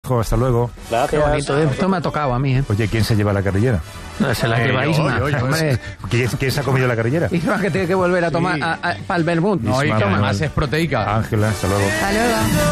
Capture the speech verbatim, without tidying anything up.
Jo, hasta luego. Qué bonito, esto me ha tocado a mí, ¿eh? Oye, ¿quién se lleva la carrillera? No, se la Eh, lleva oye, Isma. oye, oye, Hombre, ¿Quién, quién se ha comido la carrillera? Isma que tiene que volver a tomar Sí. a- a- para el vermut. No, y que Isma, además Manuel. es proteica. Ángela, hasta luego. Hasta luego.